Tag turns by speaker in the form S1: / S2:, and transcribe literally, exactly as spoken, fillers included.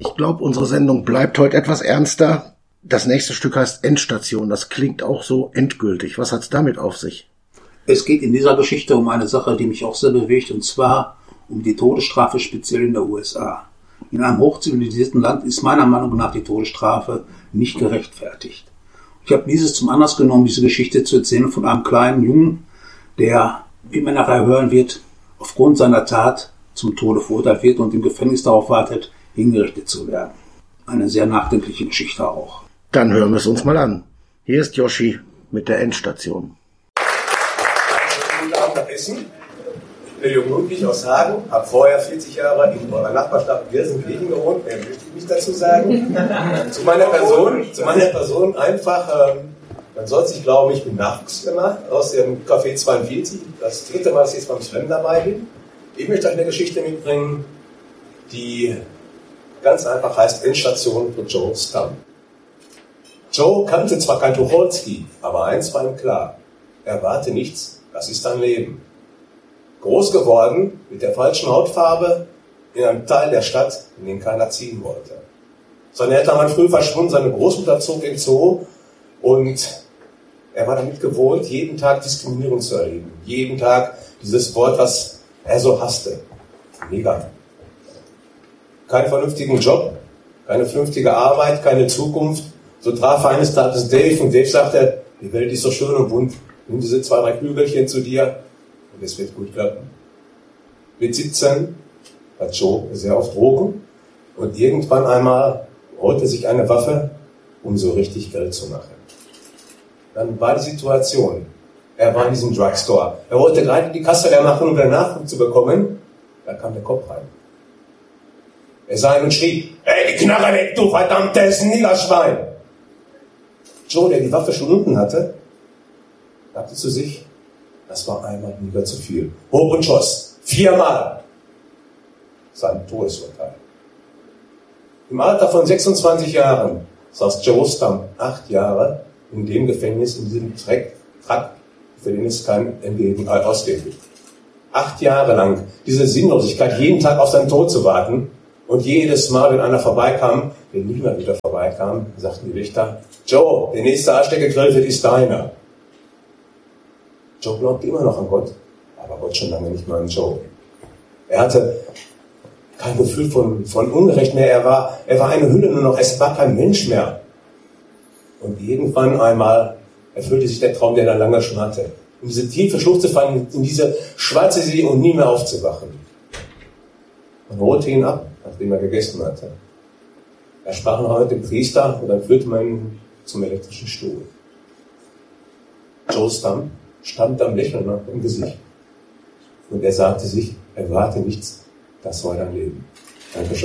S1: Ich glaube, unsere Sendung bleibt heute etwas ernster. Das nächste Stück heißt Endstation. Das klingt auch so endgültig. Was hat's damit auf sich?
S2: Es geht in dieser Geschichte um eine Sache, die mich auch sehr bewegt, und zwar um die Todesstrafe speziell in der U S A. In einem hochzivilisierten Land ist meiner Meinung nach die Todesstrafe nicht gerechtfertigt. Ich habe dieses zum Anlass genommen, diese Geschichte zu erzählen von einem kleinen Jungen, der, wie man nachher hören wird, aufgrund seiner Tat zum Tode verurteilt wird und im Gefängnis darauf wartet, hingerichtet zu werden. Eine sehr nachdenkliche Geschichte auch.
S1: Dann hören wir es uns mal an. Hier ist Yoshi mit der Endstation.
S3: Guten Abend nach Essen. Ich bin Jürgen Ludwig aus Hagen, habe vorher vierzig Jahre in eurer Nachbarstadt Gelsenkirchen gewohnt. Mehr möchte ich nicht dazu sagen. zu meiner Person, zu meiner Person einfach, ähm, man soll sich glauben, ich bin Nachwuchsgänger aus dem Café zweiundvierzig. Das dritte Mal, dass ich jetzt beim Slam dabei bin. Ich möchte euch eine Geschichte mitbringen, die ganz einfach heißt Endstation für Joe Stump. Joe kannte zwar kein Tucholsky, aber eins war ihm klar: erwarte nichts, das ist dein Leben. Groß geworden, mit der falschen Hautfarbe, in einem Teil der Stadt, in den keiner ziehen wollte. Seine Eltern waren früh verschwunden, seine Großmutter zog in den Zoo und er war damit gewohnt, jeden Tag Diskriminierung zu erleben. Jeden Tag dieses Wort, was er so hasste. Neger. Keinen vernünftigen Job, keine vernünftige Arbeit, keine Zukunft. So traf er eines Tages Dave und Dave sagte, die Welt ist so schön und bunt, nimm diese zwei, drei Kügelchen zu dir und es wird gut klappen. Mit siebzehn hat Joe sehr oft Drogen und irgendwann einmal holte sich eine Waffe, um so richtig Geld zu machen. Dann war die Situation, er war in diesem Drugstore, er wollte gerade die Kasse leer machen, um wieder Nachdruck zu bekommen, da kam der Kopf rein. Er sah ihn und schrie, ey, die Knarre weg, du verdammtes Niggerschwein! Joe, der die Waffe schon unten hatte, dachte zu sich, das war einmal Niger zu viel. Hob und schoss. Viermal. Sein Todesurteil. Im Alter von sechsundzwanzig Jahren saß Joe Stump acht Jahre in dem Gefängnis, in diesem Track, Track, für den es kein Ende ausgehen gibt. Acht Jahre lang diese Sinnlosigkeit, jeden Tag auf seinen Tod zu warten. Und jedes Mal, wenn einer vorbeikam, der nicht mehr wieder vorbeikam, sagten die Wächter, Joe, der nächste Arsch, der gegrillt wird, ist deiner. Joe glaubte immer noch an Gott, aber Gott schon lange nicht mehr an Joe. Er hatte kein Gefühl von, von Unrecht mehr, er war, er war eine Hülle nur noch, es war kein Mensch mehr. Und irgendwann einmal erfüllte sich der Traum, den er lange schon hatte. In diese tiefe Schlucht zu fallen, in diese schwarze See und nie mehr aufzuwachen. Man holte ihn ab, nachdem er gegessen hatte. Er sprach noch mit dem Priester und dann führte man ihn zum elektrischen Stuhl. Joe Stump stand am Lächeln nach dem Gesicht. Und er sagte sich, erwarte nichts, das war dein Leben. Dankeschön.